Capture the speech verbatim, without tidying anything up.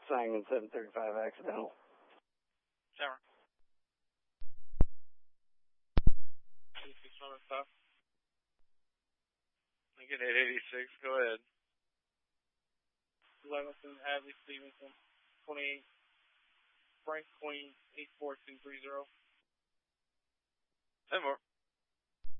Sangamon seven thirty-five accidental. Tower. eighty-six on the top. Lincoln eight eighty-six, go ahead. Levinson, Hadley, Stevenson, twenty-eight, Frank Queen, eight four two three zero. ten more.